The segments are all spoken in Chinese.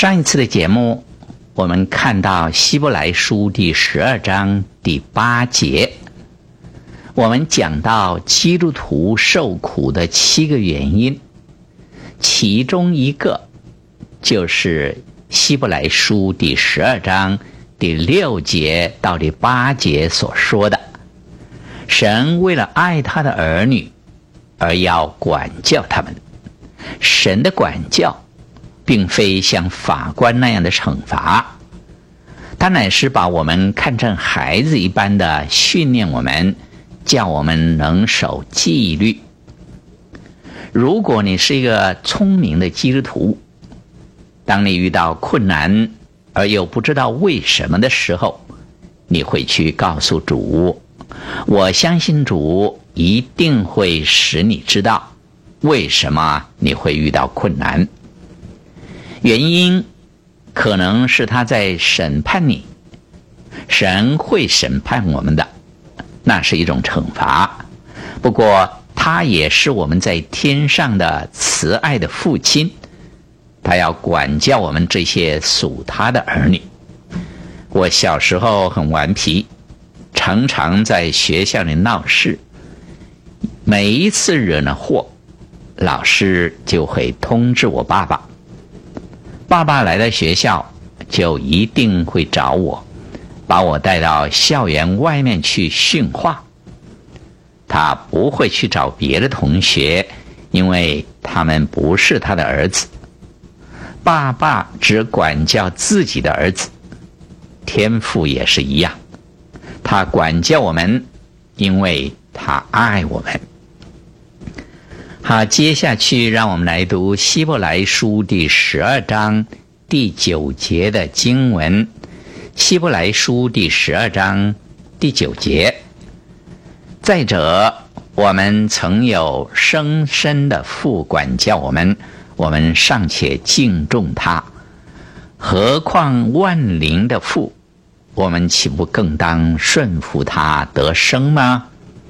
上一次的节目，我们看到希伯来书第12章第8节，我们讲到基督徒受苦的7个原因，其中一个就是希伯来书第12章第6节到第8节所说的，神为了爱他的儿女而要管教他们。神的管教并非像法官那样的惩罚，他乃是把我们看成孩子一般的训练我们，叫我们能守纪律。如果你是一个聪明的基督徒，当你遇到困难而又不知道为什么的时候，你会去告诉主，我相信主一定会使你知道为什么你会遇到困难。原因可能是他在审判你，神会审判我们的，那是一种惩罚。不过他也是我们在天上的慈爱的父亲，他要管教我们这些属他的儿女。我小时候很顽皮，常常在学校里闹事，每一次惹了祸，老师就会通知我爸爸，爸爸来到学校就一定会找我，把我带到校园外面去训话。他不会去找别的同学，因为他们不是他的儿子。爸爸只管教自己的儿子，天父也是一样，他管教我们，因为他爱我们。好，接下去让我们来读希伯来书第12章第9节的经文。希伯来书第12章第9节，再者，我们曾有生身的父管教我们，我们尚且敬重他，何况万灵的父，我们岂不更当顺服他得生吗？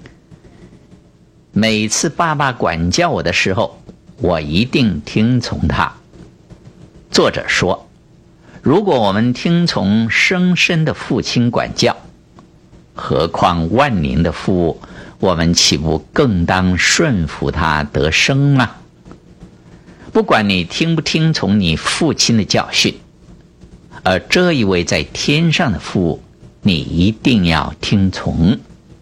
每次爸爸管教我的时候，我一定听从他。作者说，如果我们听从生身的父亲管教，何况万灵的父，我们岂不更当顺服他得生吗？不管你听不听从你父亲的教训，而这一位在天上的父，你一定要听从。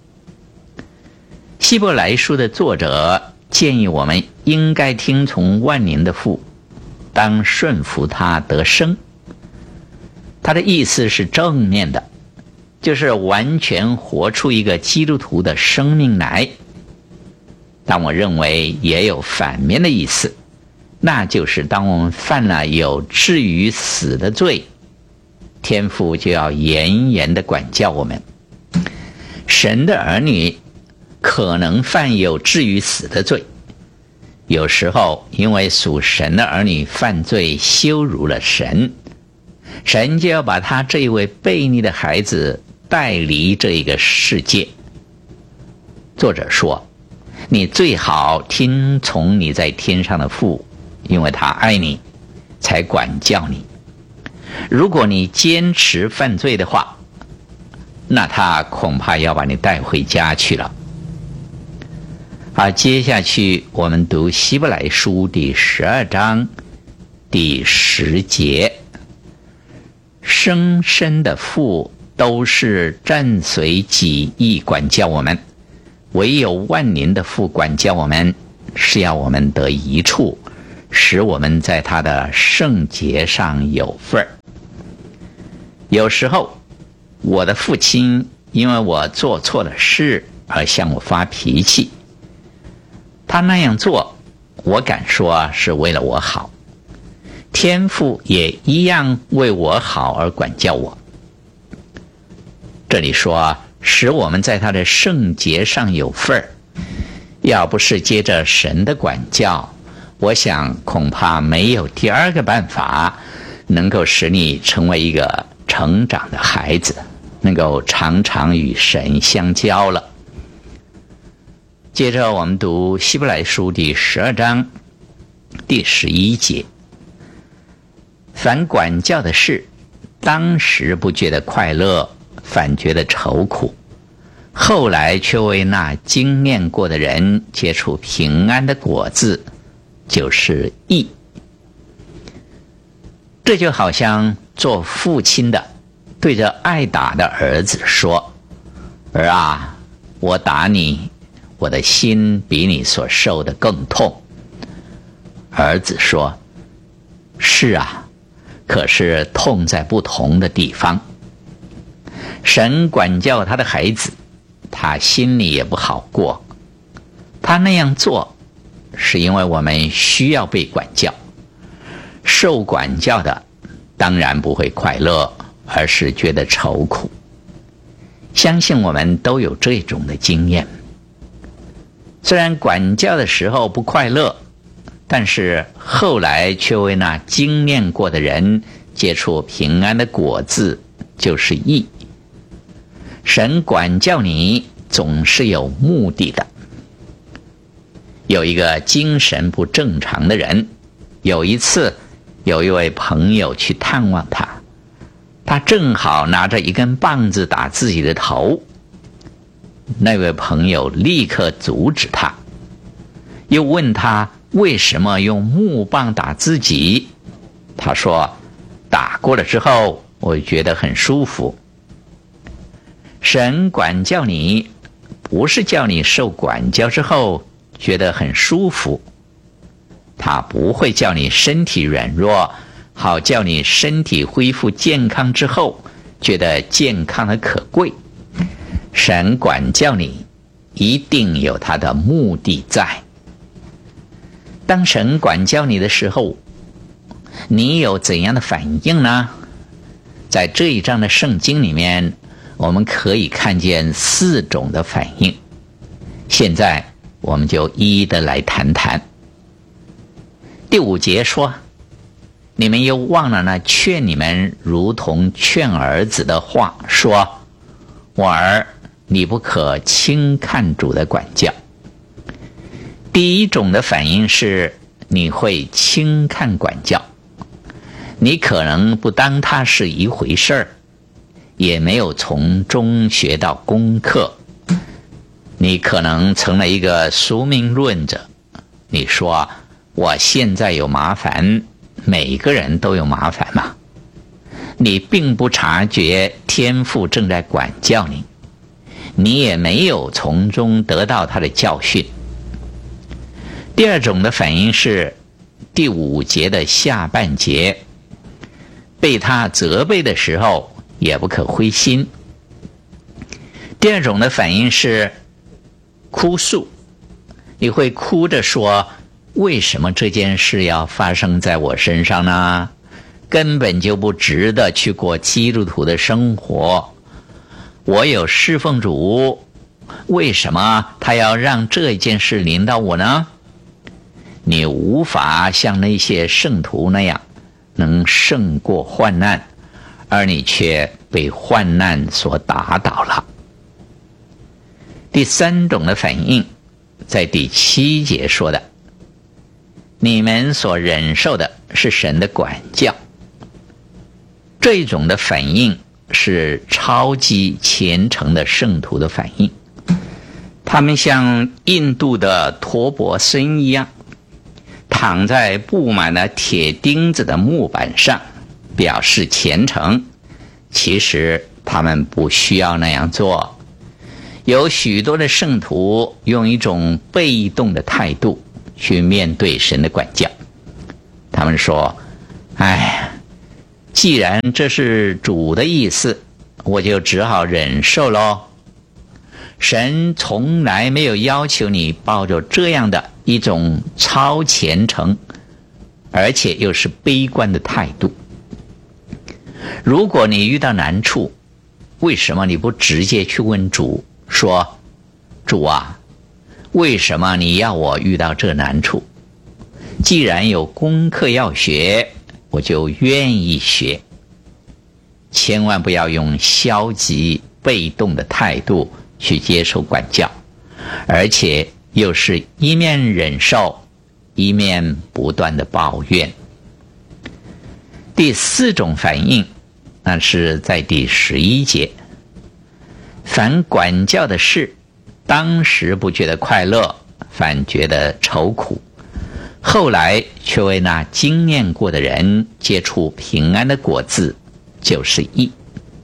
希伯来书的作者建议我们应该听从万灵的父，当顺服他得生。他的意思是正面的，就是完全活出一个基督徒的生命来。但我认为也有反面的意思，那就是当我们犯了有至于死的罪，天父就要严严地管教我们。神的儿女可能犯有至于死的罪，有时候因为属神的儿女犯罪羞辱了神，神就要把他这一位悖逆的孩子带离这一个世界。作者说，你最好听从你在天上的父，因为他爱你，才管教你。如果你坚持犯罪的话，那他恐怕要把你带回家去了。好，接下去我们读希伯来书第12章第10节，生身的父都是暂随己意管教我们，唯有万灵的父管教我们，是要我们得益处，使我们在他的圣洁上有份儿。有时候我的父亲因为我做错了事而向我发脾气，他那样做，我敢说是为了我好。天父也一样为我好而管教我。这里说，使我们在他的圣洁上有份儿。要不是接着神的管教，我想恐怕没有第二个办法能够使你成为一个成长的孩子，能够常常与神相交了。接着我们读希伯来书第12章第11节， 凡管教的事，当时不觉得快乐，反觉得愁苦，后来却为那经验过的人结出平安的果子，就是义。这就好像做父亲的对着挨打的儿子说：儿啊，我打你，我的心比你所受的更痛。儿子说：是啊，可是痛在不同的地方。神管教他的孩子，他心里也不好过。他那样做是因为我们需要被管教，受管教的当然不会快乐，而是觉得愁苦。相信我们都有这种的经验。虽然管教的时候不快乐，但是后来却为那经验过的人结出平安的果子，就是义。神管教你总是有目的的。有一个精神不正常的人，有一次有一位朋友去探望他，他正好拿着一根棒子打自己的头。那位朋友立刻阻止他，又问他为什么用木棒打自己。他说：打过了之后，我觉得很舒服。神管教你，不是叫你受管教之后觉得很舒服，他不会叫你身体软弱，好叫你身体恢复健康之后觉得健康的可贵。神管教你一定有他的目的在。当神管教你的时候，你有怎样的反应呢？在这一章的圣经里面，我们可以看见4种的反应。现在我们就一一的来谈谈。第5节说：你们又忘了那劝你们如同劝儿子的话，说：我儿，你不可轻看主的管教。第一种的反应是你会轻看管教，你可能不当它是一回事儿，也没有从中学到功课。你可能成了一个宿命论者，你说我现在有麻烦，每个人都有麻烦嘛。你并不察觉天父正在管教你，你也没有从中得到他的教训。第2种的反应是第5节的下半节，被他责备的时候也不可灰心。第2种的反应是哭诉，你会哭着说：为什么这件事要发生在我身上呢？根本就不值得去过基督徒的生活。我有侍奉主，为什么他要让这件事临到我呢？你无法像那些圣徒那样能胜过患难，而你却被患难所打倒了。第3种的反应在第7节说的：你们所忍受的是神的管教。这种的反应是超级虔诚的圣徒的反应，他们像印度的陀钵僧一样，躺在布满了铁钉子的木板上，表示虔诚。其实他们不需要那样做。有许多的圣徒用一种被动的态度去面对神的管教。他们说：既然这是主的意思，我就只好忍受咯。神从来没有要求你抱着这样的一种超虔诚，而且又是悲观的态度。如果你遇到难处，为什么你不直接去问主，说：主啊，为什么你要我遇到这难处？既然有功课要学，我就愿意学。千万不要用消极被动的态度去接受管教，而且又是一面忍受，一面不断的抱怨。 第4种反应，那是在第11节。凡管教的事，当时不觉得快乐，反觉得愁苦，后来却为那经验过的人结出平安的果子，就是义。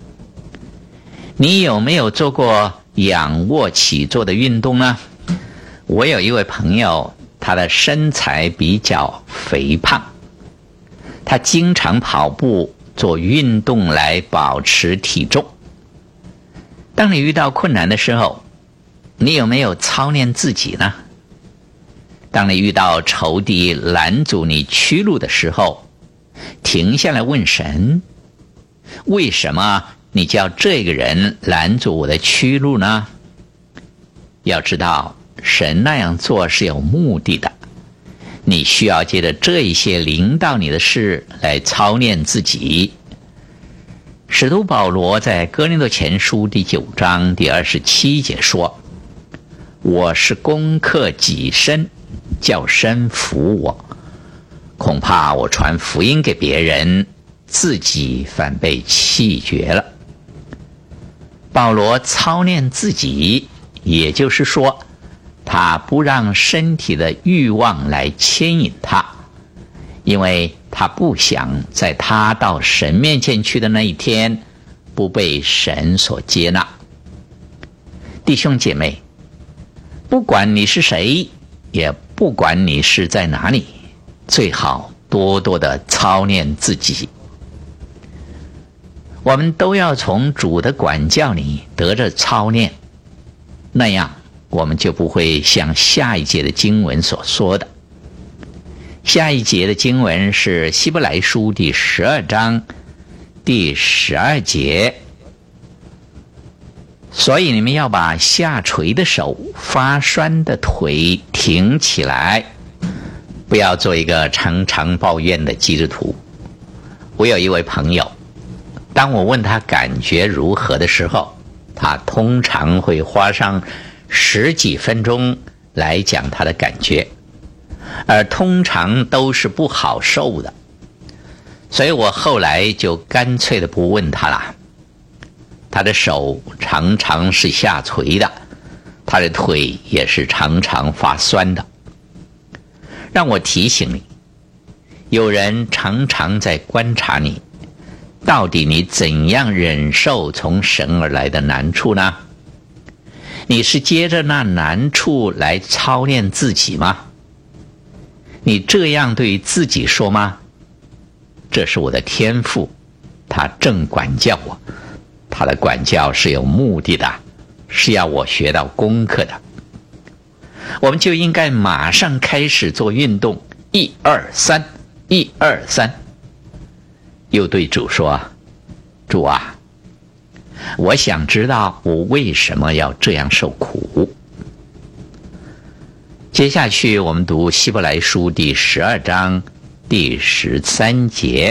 你有没有做过仰卧起坐的运动呢？我有一位朋友，他的身材比较肥胖，他经常跑步做运动来保持体重。当你遇到困难的时候，你有没有操练自己呢？当你遇到仇敌拦阻你去路的时候，停下来问神，为什么你叫这个人拦阻我的去路呢？要知道，神那样做是有目的的，你需要借着这一些临到你的事来操练自己。使徒保罗在哥林多前书第9章第27节说，我是攻克己身，叫身服我，恐怕我传福音给别人，自己反被弃绝了。保罗操练自己，也就是说，他不让身体的欲望来牵引他，因为他不想在他到神面前去的那一天不被神所接纳。弟兄姐妹，不管你是谁，也不管你是在哪里，最好多多的操练自己。我们都要从主的管教里得着操练，那样我们就不会像下一节的经文所说的。下一节的经文是希伯来书第12章第12节，所以你们要把下垂的手、发酸的腿挺起来，不要做一个常常抱怨的基督徒。我有一位朋友，当我问他感觉如何的时候，他通常会花上10几分钟来讲他的感觉，而通常都是不好受的。所以我后来就干脆的不问他了。他的手常常是下垂的，他的腿也是常常发酸的。让我提醒你，有人常常在观察你，到底你怎样忍受从神而来的难处呢？你是接着那难处来操练自己吗？你这样对自己说吗？这是我的天父，他正管教我，他的管教是有目的的，是要我学到功课的。我们就应该马上开始做运动，1、2、3，1、2、3。又对主说，主啊，我想知道我为什么要这样受苦。接下去我们读希伯来书第12章第13节，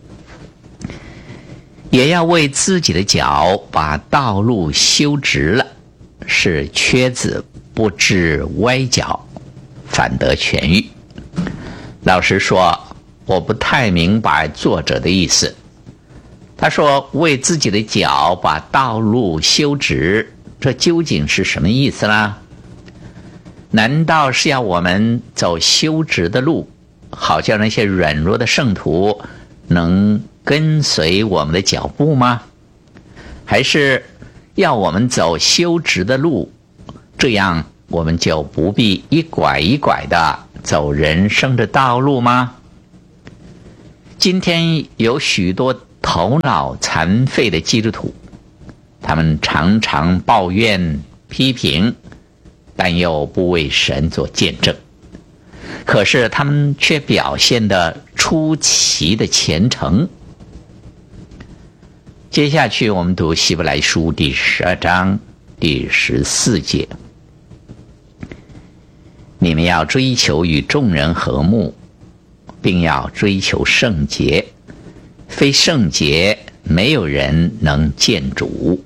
也要为自己的脚把道路修直了，使瘸子不致歪脚，反得痊愈。老实说，我不太明白作者的意思。他说为自己的脚把道路修直，这究竟是什么意思呢？难道是要我们走修直的路，好叫那些软弱的圣徒能跟随我们的脚步吗？还是要我们走修直的路，这样我们就不必一拐一拐的走人生的道路吗？今天有许多头脑残废的基督徒，他们常常抱怨批评，但又不为神做见证，可是他们却表现得出奇的虔诚。接下去我们读希伯来书第12章第14节，你们要追求与众人和睦，并要追求圣洁，非圣洁没有人能见主。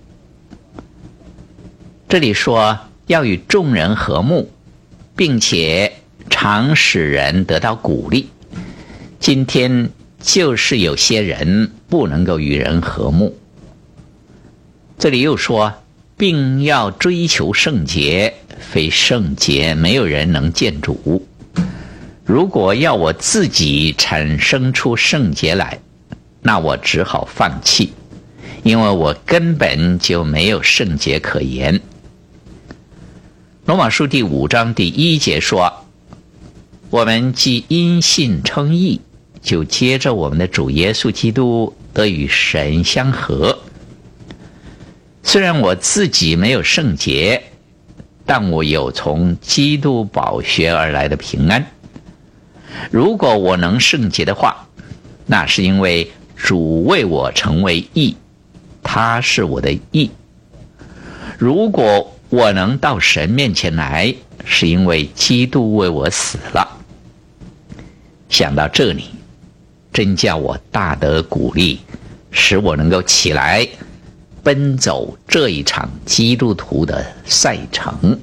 这里说要与众人和睦，并且常使人得到鼓励。今天就是有些人不能够与人和睦。这里又说，并要追求圣洁，非圣洁没有人能见主。如果要我自己产生出圣洁来，那我只好放弃，因为我根本就没有圣洁可言。罗马书第5章第1节说，我们既因信称义，就接着我们的主耶稣基督得与神相合。虽然我自己没有圣洁，但我有从基督宝血而来的平安。如果我能圣洁的话，那是因为主为我成为义，他是我的义。如果我能到神面前来，是因为基督为我死了。想到这里，真叫我大得鼓励，使我能够起来奔走这一场基督徒的赛程。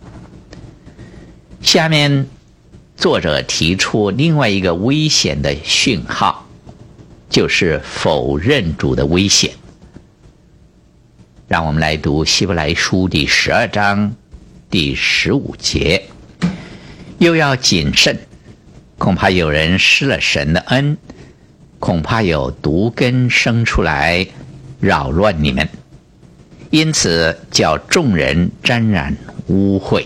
下面作者提出另外一个危险的讯号，就是否认主的危险。让我们来读希伯来书第12章第15节，又要谨慎，恐怕有人失了神的恩，恐怕有毒根生出来扰乱你们，因此叫众人沾染污秽。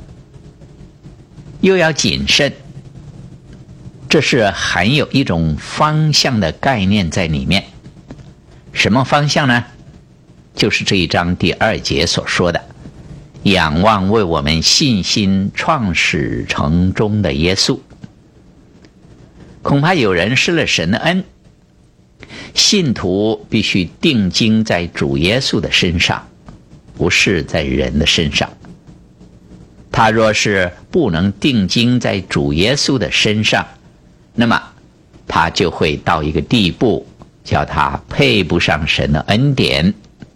又要谨慎，这是含有一种方向的概念在里面。什么方向呢？就是这一章第2节所说的，仰望为我们信心创始成终的耶稣。恐怕有人失了神的恩，信徒必须定睛在主耶稣的身上，不是在人的身上。他若是不能定睛在主耶稣的身上，那么他就会到一个地步，叫他配不上神的恩典。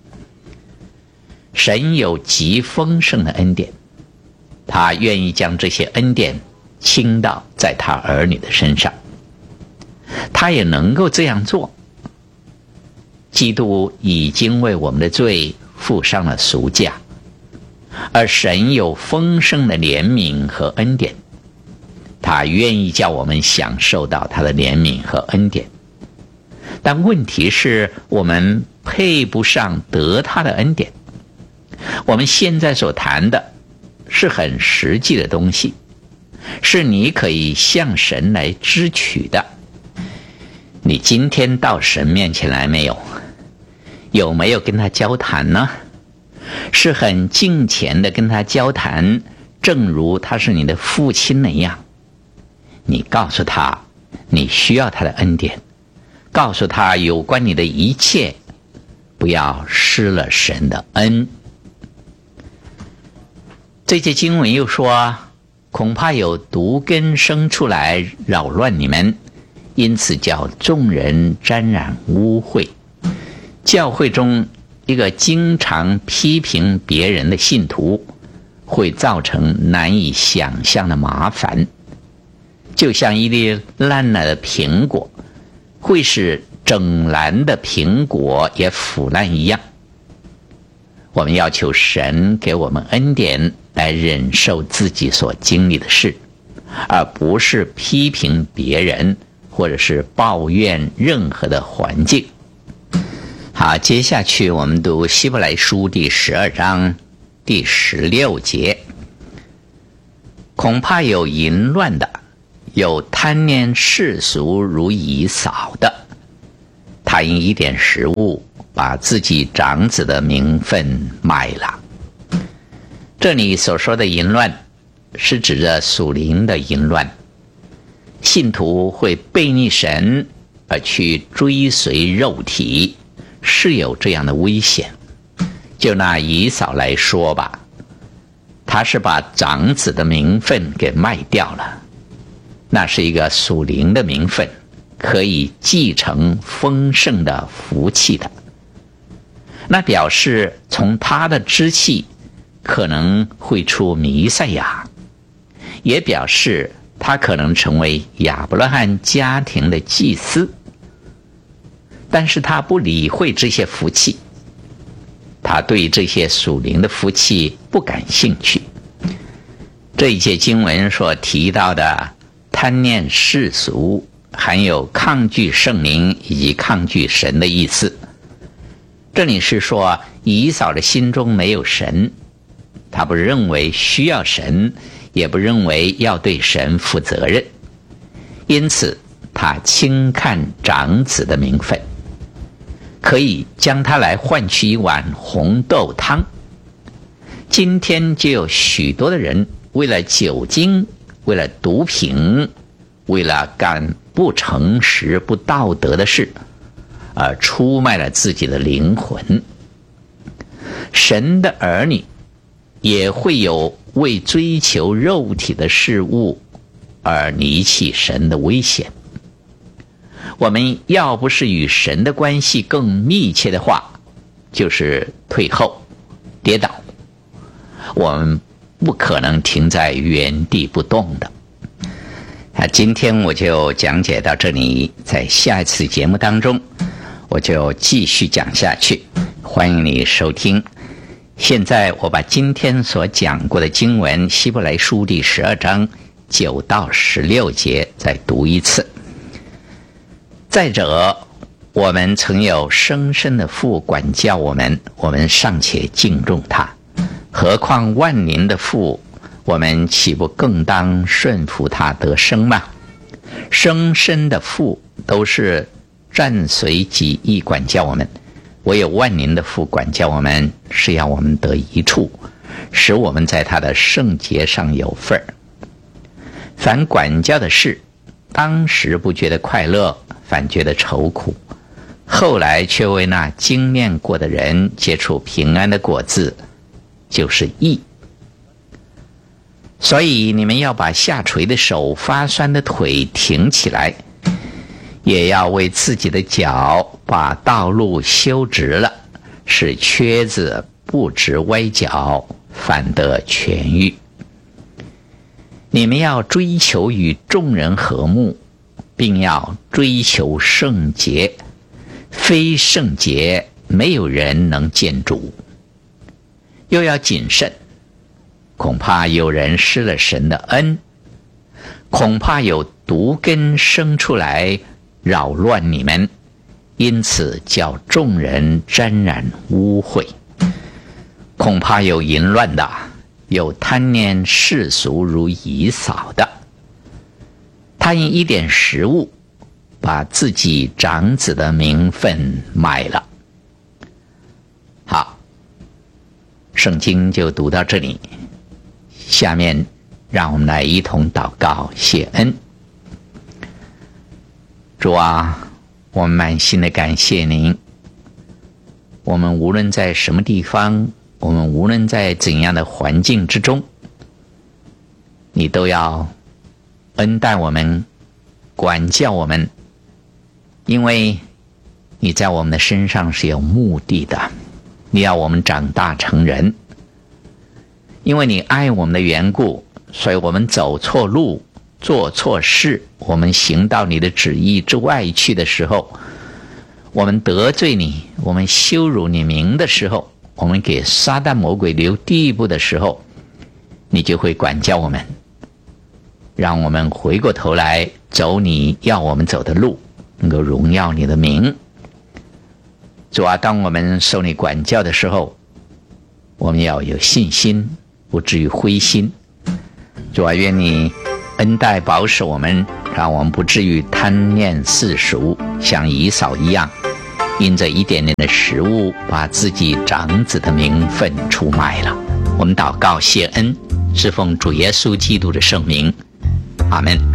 神有极丰盛的恩典，他愿意将这些恩典倾倒在他儿女的身上，他也能够这样做。基督已经为我们的罪付上了赎价，而神有丰盛的怜悯和恩典，他愿意叫我们享受到他的怜悯和恩典。但问题是，我们配不上得他的恩典。我们现在所谈的是很实际的东西，是你可以向神来支取的。你今天到神面前来没有？有没有跟他交谈呢？是很敬虔的跟他交谈，正如他是你的父亲那样。你告诉他你需要他的恩典，告诉他有关你的一切，不要失了神的恩。这节经文又说，恐怕有毒根生出来扰乱你们，因此叫众人沾染污秽。教会中一个经常批评别人的信徒，会造成难以想象的麻烦，就像一粒烂了的苹果会使整篮的苹果也腐烂一样。我们要求神给我们恩典来忍受自己所经历的事，而不是批评别人或者是抱怨任何的环境。好，接下去我们读希伯来书第12章第16节。恐怕有淫乱的，有贪恋世俗如以扫的，他因一点食物把自己长子的名分卖了。这里所说的淫乱是指着属灵的淫乱，信徒会背逆神而去追随肉体，是有这样的危险。就拿以扫来说吧，他是把长子的名分给卖掉了，那是一个属灵的名分，可以继承丰盛的福气的。那表示从他的支系可能会出弥赛亚，也表示他可能成为亚伯拉罕家庭的祭司。 但是他不理会这些福气，他对这些属灵的福气不感兴趣。这一节经文所提到的贪念世俗，含有抗拒圣灵以及抗拒神的意思。这里是说以扫的心中没有神，他不认为需要神，也不认为要对神负责任，因此他轻看长子的名分，可以将它来换取一碗红豆汤。今天就有许多的人为了酒精，为了毒品，为了干不诚实不道德的事，而出卖了自己的灵魂。神的儿女也会有为追求肉体的事物而离弃神的危险。我们要不是与神的关系更密切的话，就是退后跌倒，我们不可能停在原地不动的。今天我就讲解到这里，在下一次节目当中我就继续讲下去，欢迎你收听。现在我把今天所讲过的经文希伯来书第12章9到16节再读一次。再者，我们曾有生身的父管教我们，我们尚且敬重他，何况万灵的父，我们岂不更当顺服他得生吗？生身的父都是暂随己意管教我们，唯有万灵的父管教我们，是要我们得益处，使我们在他的圣洁上有份儿。凡管教的事，当时不觉得快乐，反觉得愁苦，后来却为那经验过的人结出平安的果子，就是义。所以你们要把下垂的手、发酸的腿挺起来，也要为自己的脚把道路修直了，使瘸子不直歪脚，反得痊愈。你们要追求与众人和睦，并要追求圣洁，非圣洁没有人能见主。又要谨慎，恐怕有人失了神的恩，恐怕有毒根生出来扰乱你们，因此叫众人沾染污秽。恐怕有淫乱的，有贪念世俗如以扫的，他因一点食物把自己长子的名分卖了。好，圣经就读到这里，下面让我们来一同祷告谢恩。主啊，我们满心的感谢您，我们无论在什么地方，我们无论在怎样的环境之中，你都要恩待我们，管教我们，因为你在我们的身上是有目的的，你要我们长大成人。因为你爱我们的缘故，所以我们走错路，做错事，我们行到你的旨意之外去的时候，我们得罪你，我们羞辱你名的时候，我们给撒旦魔鬼留地步的时候，你就会管教我们，让我们回过头来走你要我们走的路，能够荣耀你的名。主啊，当我们受你管教的时候，我们要有信心，不至于灰心。主啊，愿你恩待保守我们，让我们不至于贪念世俗，像以扫一样，因着一点点的食物，把自己长子的名分出卖了。我们祷告谢恩，是奉主耶稣基督的圣名，阿们。